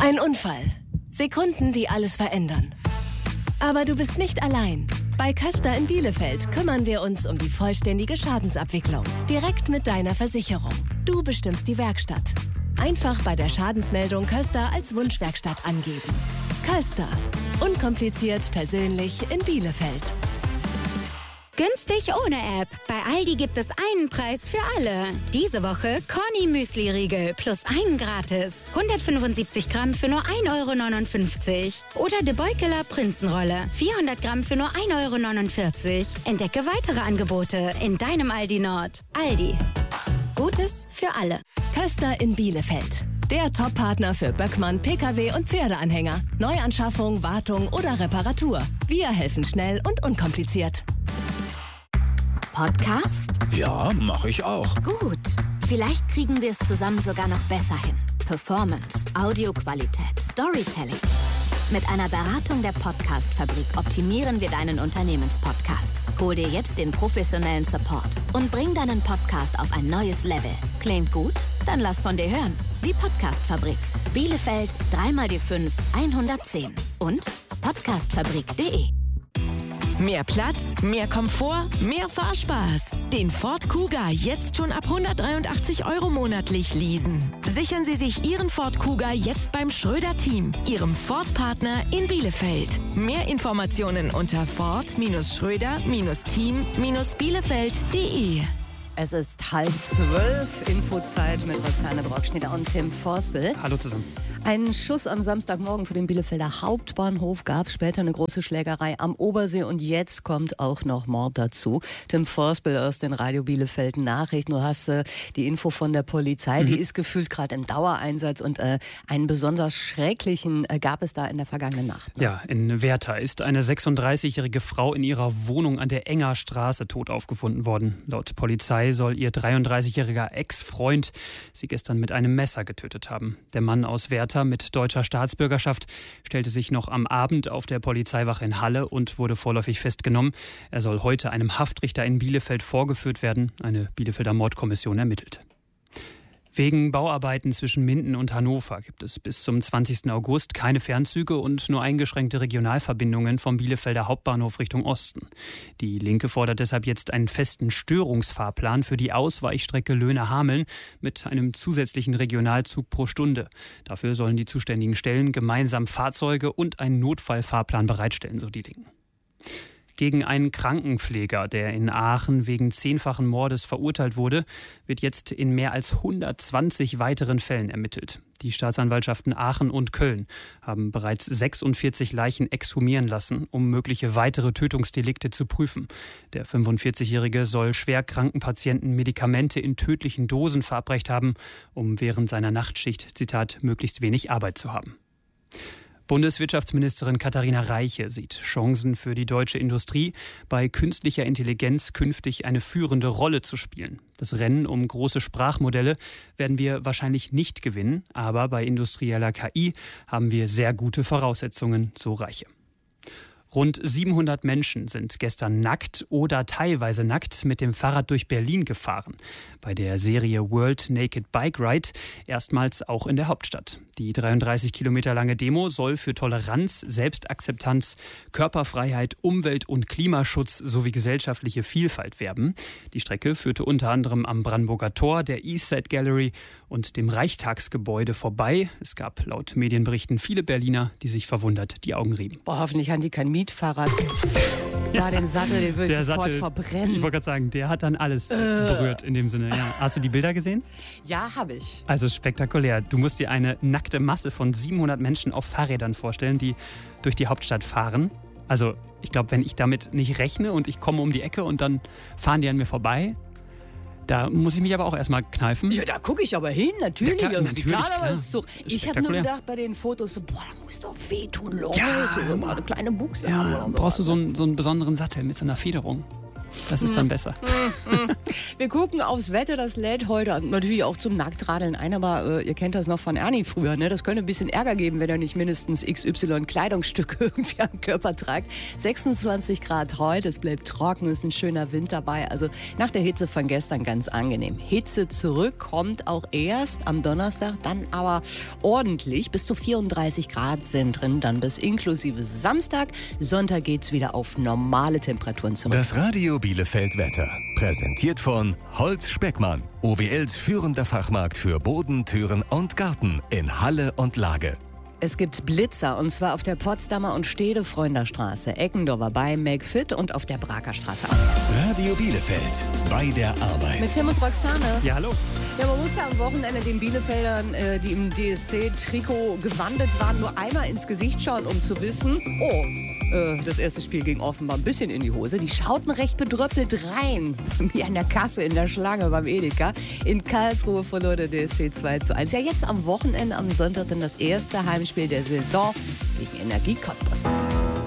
Ein Unfall. Sekunden, die alles verändern. Aber du bist nicht allein. Bei Köster in Bielefeld kümmern wir uns um die vollständige Schadensabwicklung. Direkt mit deiner Versicherung. Du bestimmst die Werkstatt. Einfach bei der Schadensmeldung Köster als Wunschwerkstatt angeben. Köster. Unkompliziert, persönlich in Bielefeld. Günstig ohne App. Bei Aldi gibt es einen Preis für alle. Diese Woche Corny Müsli-Riegel plus einen gratis. 175 Gramm für nur 1,59 €. Oder De Beukeler Prinzenrolle. 400 Gramm für nur 1,49 €. Entdecke weitere Angebote in deinem Aldi Nord. Aldi. Gutes für alle. Köster in Bielefeld. Der Top-Partner für Böckmann, Pkw und Pferdeanhänger. Neuanschaffung, Wartung oder Reparatur. Wir helfen schnell und unkompliziert. Podcast? Ja, mache ich auch. Gut. Vielleicht kriegen wir es zusammen sogar noch besser hin. Performance, Audioqualität, Storytelling. Mit einer Beratung der Podcast-Fabrik optimieren wir deinen Unternehmenspodcast. Hol dir jetzt den professionellen Support und bring deinen Podcast auf ein neues Level. Klingt gut? Dann lass von dir hören. Die Podcast-Fabrik. Bielefeld 3x5 110 und podcastfabrik.de. Mehr Platz, mehr Komfort, mehr Fahrspaß. Den Ford Kuga jetzt schon ab 183 € monatlich leasen. Sichern Sie sich Ihren Ford Kuga jetzt beim Schröder-Team, Ihrem Ford-Partner in Bielefeld. Mehr Informationen unter ford-schröder-team-bielefeld.de. Es ist 11:30, Infozeit mit Roxane Brockschneider und Tim Forspel. Hallo zusammen. Einen Schuss am Samstagmorgen für den Bielefelder Hauptbahnhof, gab später eine große Schlägerei am Obersee und jetzt kommt auch noch Mord dazu. Tim Forspel aus den Radio Bielefeld Nachrichten. Du hast die Info von der Polizei, die ist gefühlt gerade im Dauereinsatz und einen besonders schrecklichen gab es da in der vergangenen Nacht. Ne? Ja, in Werther ist eine 36-jährige Frau in ihrer Wohnung an der Enger Straße tot aufgefunden worden. Laut Polizei soll ihr 33-jähriger Ex-Freund sie gestern mit einem Messer getötet haben. Der Mann aus Werther mit deutscher Staatsbürgerschaft stellte sich noch am Abend auf der Polizeiwache in Halle und wurde vorläufig festgenommen. Er soll heute einem Haftrichter in Bielefeld vorgeführt werden. Eine Bielefelder Mordkommission ermittelt. Wegen Bauarbeiten zwischen Minden und Hannover gibt es bis zum 20. August keine Fernzüge und nur eingeschränkte Regionalverbindungen vom Bielefelder Hauptbahnhof Richtung Osten. Die Linke fordert deshalb jetzt einen festen Störungsfahrplan für die Ausweichstrecke Löhne-Hameln mit einem zusätzlichen Regionalzug pro Stunde. Dafür sollen die zuständigen Stellen gemeinsam Fahrzeuge und einen Notfallfahrplan bereitstellen, so die Linken. Gegen einen Krankenpfleger, der in Aachen wegen 10-fachen Mordes verurteilt wurde, wird jetzt in mehr als 120 weiteren Fällen ermittelt. Die Staatsanwaltschaften Aachen und Köln haben bereits 46 Leichen exhumieren lassen, um mögliche weitere Tötungsdelikte zu prüfen. Der 45-Jährige soll schwerkranken Patienten Medikamente in tödlichen Dosen verabreicht haben, um während seiner Nachtschicht, Zitat, möglichst wenig Arbeit zu haben. Bundeswirtschaftsministerin Katharina Reiche sieht Chancen für die deutsche Industrie, bei künstlicher Intelligenz künftig eine führende Rolle zu spielen. Das Rennen um große Sprachmodelle werden wir wahrscheinlich nicht gewinnen, aber bei industrieller KI haben wir sehr gute Voraussetzungen, so Reiche. Rund 700 Menschen sind gestern nackt oder teilweise nackt mit dem Fahrrad durch Berlin gefahren. Bei der Serie World Naked Bike Ride erstmals auch in der Hauptstadt. Die 33 Kilometer lange Demo soll für Toleranz, Selbstakzeptanz, Körperfreiheit, Umwelt- und Klimaschutz sowie gesellschaftliche Vielfalt werben. Die Strecke führte unter anderem am Brandenburger Tor, der Eastside Gallery und dem Reichstagsgebäude vorbei. Es gab laut Medienberichten viele Berliner, die sich verwundert die Augen rieben. Boah, hoffentlich haben die kein Mietfahrrad. Ja, den Sattel, den würde ich sofort verbrennen. Ich wollte gerade sagen, der hat dann alles berührt in dem Sinne. Ja. Hast du die Bilder gesehen? Ja, habe ich. Also spektakulär. Du musst dir eine nackte Masse von 700 Menschen auf Fahrrädern vorstellen, die durch die Hauptstadt fahren. Also ich glaube, wenn ich damit nicht rechne und ich komme um die Ecke und dann fahren die an mir vorbei, da muss ich mich aber auch erstmal kneifen. Ja, da gucke ich aber hin, natürlich. Ja, klar. Ich habe nur gedacht bei den Fotos, so, boah, da muss doch wehtun, Leute. Ja, so mal eine kleine Buchse ja, haben. brauchst du so einen besonderen Sattel mit so einer Federung. Das ist dann besser. Wir gucken aufs Wetter, das lädt heute natürlich auch zum Nacktradeln ein, aber ihr kennt das noch von Ernie früher, ne? Das könnte ein bisschen Ärger geben, wenn er nicht mindestens XY Kleidungsstücke irgendwie am Körper tragt. 26 Grad heute, es bleibt trocken, ist ein schöner Wind dabei, also nach der Hitze von gestern ganz angenehm. Hitze zurück kommt auch erst am Donnerstag, dann aber ordentlich, bis zu 34 Grad sind drin, dann bis inklusive Samstag. Sonntag geht's wieder auf normale Temperaturen zurück. Das Radio Bielefeld Wetter. Präsentiert von Holz Speckmann. OWLs führender Fachmarkt für Boden, Türen und Garten in Halle und Lage. Es gibt Blitzer, und zwar auf der Potsdamer und Stede-Freunderstraße, Eckendorfer bei McFit und auf der Brakerstraße auch. Radio Bielefeld. Bei der Arbeit. Mit Tim und Roxane. Ja, hallo. Ja, man musste am Wochenende den Bielefeldern, die im DSC-Trikot gewandet waren, nur einmal ins Gesicht schauen, um zu wissen, das erste Spiel ging offenbar ein bisschen in die Hose. Die schauten recht bedröppelt rein, wie an der Kasse in der Schlange beim Edeka. In Karlsruhe verlor der DSC 2:1. Ja, jetzt am Wochenende, am Sonntag, dann das erste Heimspiel der Saison gegen Energie Cottbus.